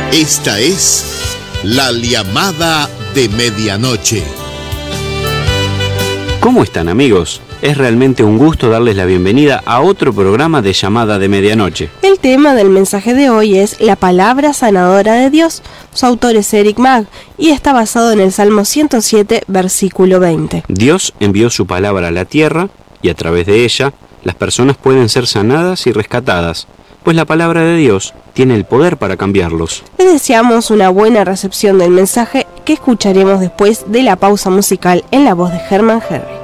Esta es la llamada de medianoche. ¿Cómo están, amigos? Es realmente un gusto darles la bienvenida a otro programa de Llamada de Medianoche. El tema del mensaje de hoy es la palabra sanadora de Dios. Su autor es Eric Mag y está basado en el Salmo 107, versículo 20. Dios envió su palabra a la tierra y a través de ella las personas pueden ser sanadas y rescatadas, pues la palabra de Dios tiene el poder para cambiarlos. Les deseamos una buena recepción del mensaje que escucharemos después de la pausa musical en la voz de Herman Hervey.